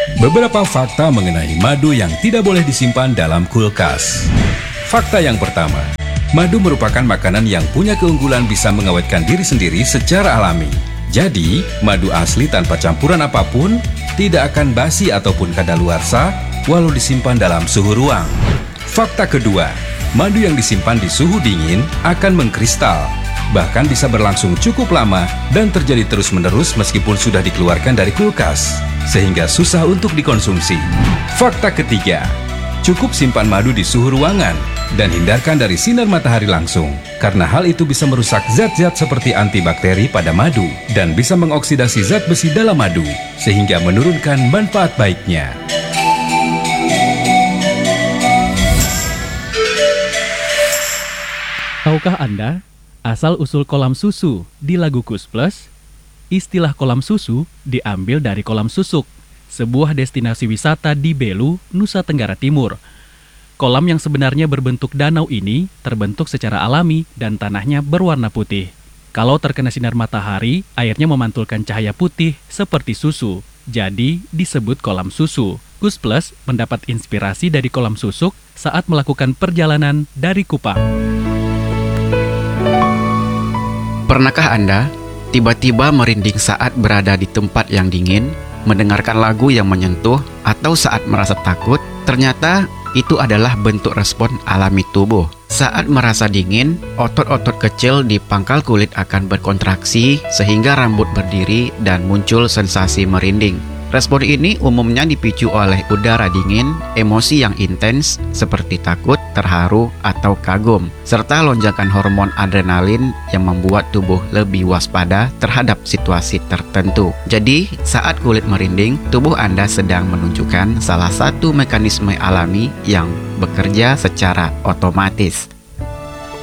Beberapa fakta mengenai madu yang tidak boleh disimpan dalam kulkas. Fakta yang pertama, madu merupakan makanan yang punya keunggulan bisa mengawetkan diri sendiri secara alami. Jadi, madu asli tanpa campuran apapun tidak akan basi ataupun kadaluarsa walau disimpan dalam suhu ruang. Fakta kedua, madu yang disimpan di suhu dingin akan mengkristal, bahkan bisa berlangsung cukup lama dan terjadi terus-menerus meskipun sudah dikeluarkan dari kulkas, sehingga susah untuk dikonsumsi. Fakta ketiga, cukup simpan madu di suhu ruangan dan hindarkan dari sinar matahari langsung, karena hal itu bisa merusak zat-zat seperti antibakteri pada madu dan bisa mengoksidasi zat besi dalam madu, sehingga menurunkan manfaat baiknya. Tahukah Anda asal-usul kolam susu di lagu Kus Plus? Istilah kolam susu diambil dari kolam susuk, sebuah destinasi wisata di Belu, Nusa Tenggara Timur. Kolam yang sebenarnya berbentuk danau ini terbentuk secara alami dan tanahnya berwarna putih. Kalau terkena sinar matahari, airnya memantulkan cahaya putih seperti susu, jadi disebut kolam susu. Kus Plus mendapat inspirasi dari kolam susuk saat melakukan perjalanan dari Kupang. Pernahkah Anda tiba-tiba merinding saat berada di tempat yang dingin, mendengarkan lagu yang menyentuh, atau saat merasa takut? Ternyata itu adalah bentuk respon alami tubuh. Saat merasa dingin, otot-otot kecil di pangkal kulit akan berkontraksi sehingga rambut berdiri dan muncul sensasi merinding. Respon ini umumnya dipicu oleh udara dingin, emosi yang intens seperti takut, terharu, atau kagum, serta lonjakan hormon adrenalin yang membuat tubuh lebih waspada terhadap situasi tertentu. Jadi, saat kulit merinding, tubuh Anda sedang menunjukkan salah satu mekanisme alami yang bekerja secara otomatis.